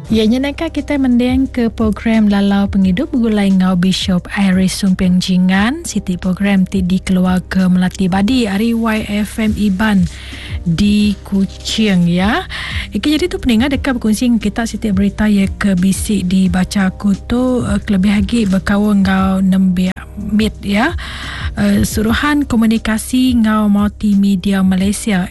Ya, nyenaka kita mendiang ke program Lalau Penghidup bergulai ngau Bishop Iris Sumpiang Jingan siti program ti di keluarga Melati Badi hari YFM Iban di Kuching ya. Jadi tu pendengar dekat berkongsi kita setiap berita ya ke bisik dibaca aku tu kelebih lagi berkawan ngau nembia mit ya. Suruhan Komunikasi Ngau Multimedia Malaysia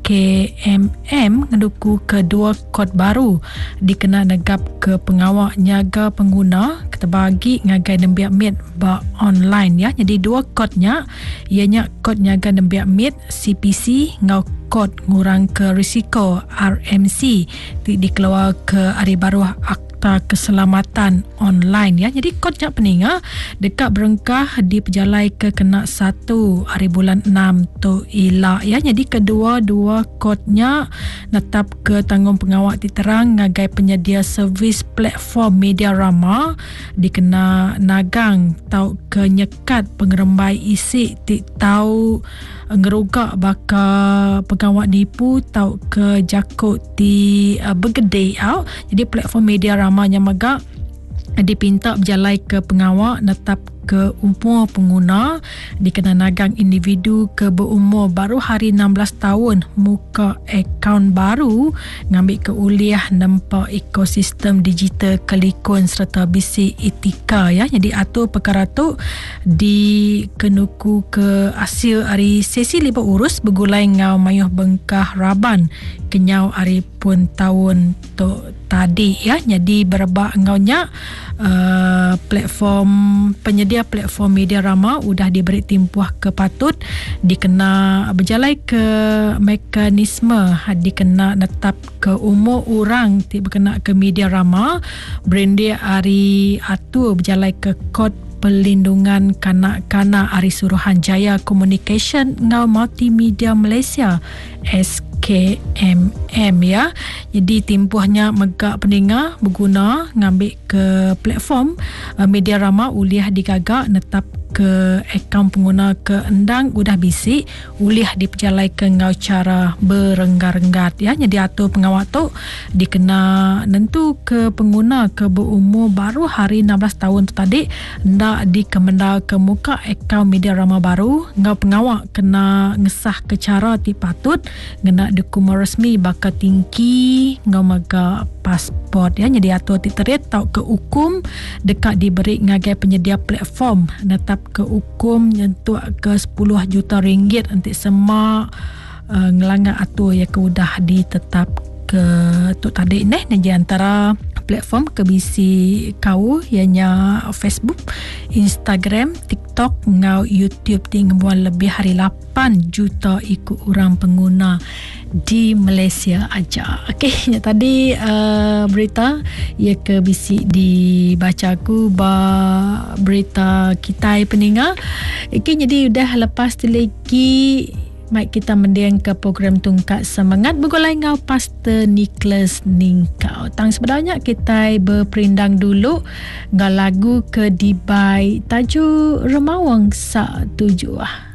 SKMM ngeduku kedua kod baru dikena negap ke pengawal nyaga pengguna terbagi ngagai nembiak mit ba online ya. Jadi dua kodnya ianya kod nyaga nembiak mit CPC ngau kod ngurang ke risiko RMC dikeluar ke hari baru Akta Keselamatan Online ya. Jadi kodnya peninga dekat berengkah di pejalai ke kena 1 hari bulan 6 tu ila ya. Jadi kedua-dua kodnya netap ke tanggung pengawal diterang ngagai penyedia servis platform media rama dikena nagang tau ke nyekat pengerembai isi ti tau ngerugak baka pegawai nipu tau ke jakut di bergedei au. Jadi platform media ramanya megak dipinta berjalai ke pengawal netap ke umur pengguna dikena nagang individu ke berumur baru hari 16 tahun muka akaun baru ngambil ke uliah nampak ekosistem digital kelikun serta bisi etika ya. Jadi atur perkara tu dikenuku ke hasil hari sesi libat urus bergulai ngau mayuh bengkah raban kenyau hari pun tahun tu tadi ya. Jadi berebak ngaunya platform penyedia platform media rama sudah diberi timpuah ke patut dikena berjalai ke mekanisme dikena netap ke umur orang berkena ke media rama berendia hari atur berjalai ke kod Perlindungan Kanak-kanak Ari Suruhanjaya Communication Ngau Multimedia Malaysia SKMM ya. Jadi timpuhnya megak pendengar berguna ngambil ke platform media rama uliah digagak netap ke akaun pengguna ke endang udah bisik uliah diperjalai ke ngau cara berenggar-enggat ya. Jadi atur pengawal tu dikena nentu ke pengguna ke berumur baru hari 16 tahun tu tadi ndak dikemendal ke muka akaun media rama baru ngau pengawal kena ngesah ke cara ti patut ngena dokumen resmi bakal tinggi ngau maga pasport ya. Jadi atur ti terit tau ke hukum dekat diberi ngagai penyedia platform netap ke hukum nyentuh ke 10 juta ringgit untuk semua ngelanggar atur yang udah ditetap ke tu tadi ni di antara platform ke bisi kau ianya Facebook, Instagram, TikTok ngau YouTube tinggal lebih hari 8 juta ikut orang pengguna di Malaysia aja. Okey, tadi berita ia ke bisi dibaca aku berita kita pendengar. Okey, jadi udah lepas tu lagi mari kita mendiang ke program Tungkat Semangat bergulai ngau Pastor Nicholas Ningkau. Tang sebenarnya kita berperindang dulu ngau lagu ke Dibai tajuk Remawang Sak Tujuh.